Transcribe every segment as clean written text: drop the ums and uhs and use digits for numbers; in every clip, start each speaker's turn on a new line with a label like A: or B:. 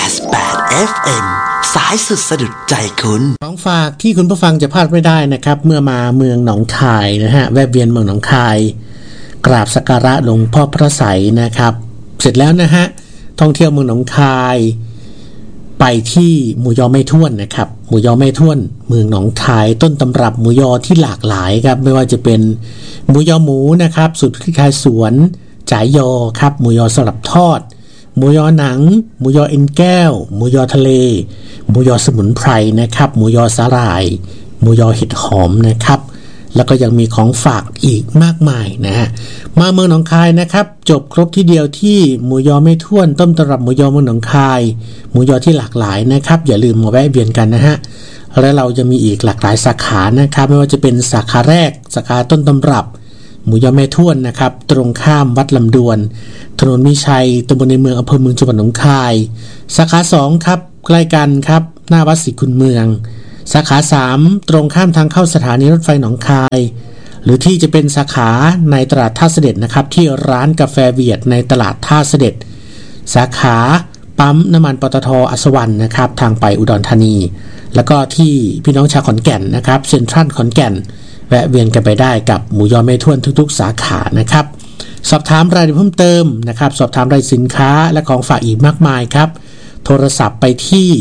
A: 88 FM สายสุดสะดุดใจคุณ
B: ของฝากที่คุณผู้ฟังจะพลาดไม่ได้นะครับเมื่อมาเมืองหนองคายนะฮะแวะเวียนเมืองหนองคายกราบสักการะหลวงพ่อพระไสยนะครับเสร็จแล้วนะฮะท่องเที่ยวเมืองหนองคายไปที่หมูยอแม่ท้วนนะครับหมูยอแม่ท้วนเมืองหนองคายต้นตำรับหมูยอที่หลากหลายครับไม่ว่าจะเป็นหมูยอหมูนะครับสูตรคล้ายสวนจ่ายยอครับหมูยอสลับทอดหมูยอหนังหมูยอเอ็นแก้วหมูยอทะเลหมูยอสมุนไพรนะครับหมูยอสาหร่ายหมูยอเห็ดหอมนะครับแล้วก็ยังมีของฝากอีกมากมายนะฮะมาเมืองหนองคายนะครับจบครบที่เดียวที่หมูยอแม่ท้วนต้นตำรับหมูยอเมืองหนองคายหมูยอที่หลากหลายนะครับอย่าลืมมาแวะเวียนกันนะฮะและเราจะมีอีกหลากหลายสาขานะครับไม่ว่าจะเป็นสาขาแรกสาขาต้นตำรับหมูยอแม่ท้วนนะครับตรงข้ามวัดลำดวนถนนมิชัยตำบลในเมืองอำเภอเมืองจังหวัดหนองคายสาขา2ครับใกล้กันครับหน้าวัดศรีคุณเมืองสาขา3ตรงข้ามทางเข้าสถานีรถไฟหนองคายหรือที่จะเป็นสาขาในตลาดท่าเสด็จนะครับที่ร้านกาแฟเวียดในตลาดท่าเสด็จสาขาปั๊มน้ำมันปตท.อัศวรรณนะครับทางไปอุดรธานีแล้วก็ที่พี่น้องชาวขอนแก่นนะครับเซ็นทรัลขอนแก่นแวะเวียนกันไปได้กับหมูยอแม่ท้วนทุกๆสาขานะครับสอบถามรายละเอียดเพิ่มเติมนะครับสอบถามรายสินค้าและของฝากอีกมากมายครับโทรศัพท์ไปที่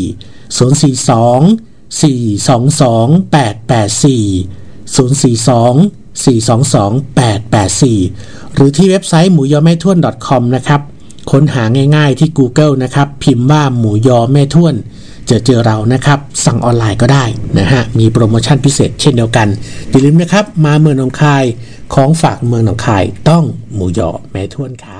B: 042-422-884 หรือที่เว็บไซต์หมูยอแม่ท้วน .com นะครับค้นหาง่ายๆที่ Google นะครับพิมพ์ว่าหมูยอแม่ท้วนเจอเรานะครับสั่งออนไลน์ก็ได้นะฮะมีโปรโมชั่นพิเศษเช่นเดียวกันอย่าลืมนะครับมาเมืองหนองคายของฝากเมืองหนองคายต้องหมูยอแม่ท้วนครับ